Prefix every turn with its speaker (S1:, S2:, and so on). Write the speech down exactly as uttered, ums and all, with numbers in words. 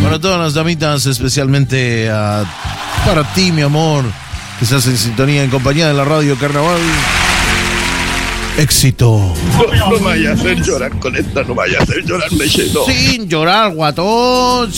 S1: Para todas las damitas, especialmente uh, para ti, mi amor, que estás en sintonía en compañía de la Radio Carnaval. Éxito.
S2: No, no me vaya a hacer llorar con esta, no me vaya a hacer llorar, me lleno.
S1: Sin llorar, guatón.